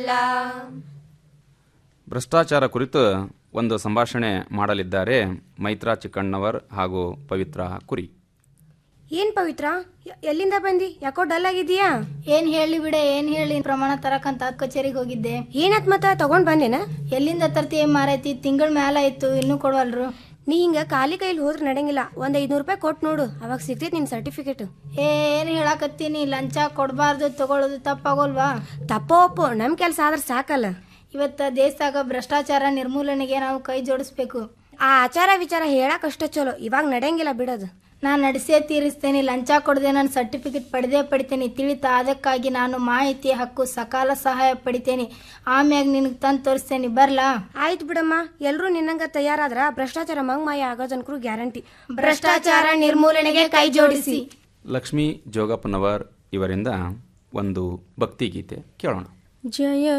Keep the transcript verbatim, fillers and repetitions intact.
ಭ್ರಷ್ಟಾಚಾರ ಕುರಿತು ಒಂದು ಸಂಭಾಷಣೆ ಮಾಡಲಿದ್ದಾರೆ ಮೈತ್ರಾ ಚಿಕ್ಕಣ್ಣವರ್ ಹಾಗೂ ಪವಿತ್ರ ಕುರಿ. ಏನ್ ಪವಿತ್ರ, ಎಲ್ಲಿಂದ ಬಂದಿ? ಯಾಕೋ ಡಲ್ ಆಗಿದೀಯಾ? ಏನ್ ಹೇಳಿ ಬಿಡೆ, ಏನ್ ಹೇಳಿ, ಪ್ರಮಾಣ ತರಕಂತ ಕಚೇರಿಗೆ ಹೋಗಿದ್ದೆ. ಏನತ್ ಮತ್ತ ತಗೊಂಡ್ ಬಂದೇನ? ಎಲ್ಲಿಂದ ತರ್ತಿ ಮಾರೈತಿ, ತಿಂಗಳ ಮ್ಯಾಲ ಆಯ್ತು, ಇನ್ನೂ ಕೊಡವಲ್ರು. ನೀ ಹಿಂಗ ಖಾಲಿ ಕೈಲಿ ಹೋದ್ರೆ ನಡೆಯಂಗಿಲ್ಲ. ಒಂದ್ ಐದ್ನೂರು ರೂಪಾಯಿ ಕೊಟ್ಟು ನೋಡು, ಅವಾಗ ಸಿಗ್ತೈತಿ ನಿನ್ ಸರ್ಟಿಫಿಕೇಟ್. ಏನ್ ಹೇಳಾಕತ್ತೀನಿ, ಲಂಚ ಕೊಡಬಾರ್ದು, ತಗೊಳ್ಳೋದು ತಪ್ಪಾಗೋಲ್ವಾ? ತಪ್ಪ ಒಪ್ಪು, ನಮ್ ಕೆಲ್ಸ ಆದ್ರೆ ಸಾಕಲ್ಲ. ಇವತ್ತ ದೇಶದಾಗ ಭ್ರಷ್ಟಾಚಾರ ನಿರ್ಮೂಲನೆಗೆ ನಾವು ಕೈ ಜೋಡಿಸ್ಬೇಕು. ಆ ಆಚಾರ ವಿಚಾರ ಹೇಳಕ್ ಅಷ್ಟ ಚಲೋ, ಇವಾಗ ನಡೆಯಂಗಿಲ್ಲ ಬಿಡೋದು. ನಾನು ನಡೆಸೇ ತೀರಿಸ್ತೇನೆ, ಲಂಚ ಕೊಡದೆ ನಾನು ಸರ್ಟಿಫಿಕೇಟ್ ಪಡೆದೇ ಪಡಿತೇನೆ, ತಿಳಿತಾ? ಅದಕ್ಕಾಗಿ ನಾನು ಮಾಹಿತಿ ಹಕ್ಕು ಸಕಾಲ ಸಹಾಯ ಪಡಿತೇನೆ. ಆಮ್ಯಾಗ ನಿನಗೆ ತಂದು ತೋರಿಸ್ತೇನೆ, ಬರ್ಲಾ? ಆಯ್ತು ಬಿಡಮ್ಮ, ಎಲ್ರೂ ನಿನ್ನಂಗ ತಯಾರಾದ್ರ ಭ್ರಷ್ಟಾಚಾರ ಮಂಗ್ಮಾಯ ಆಗೋದನ್ಕರು ಗ್ಯಾರಂಟಿ. ಭ್ರಷ್ಟಾಚಾರ ನಿರ್ಮೂಲನೆಗೆ ಕೈ ಜೋಡಿಸಿ. ಲಕ್ಷ್ಮೀ ಜೋಗಪ್ಪನವರ್ ಇವರಿಂದ ಒಂದು ಭಕ್ತಿಗೀತೆ ಕೇಳೋಣ. ಜಯ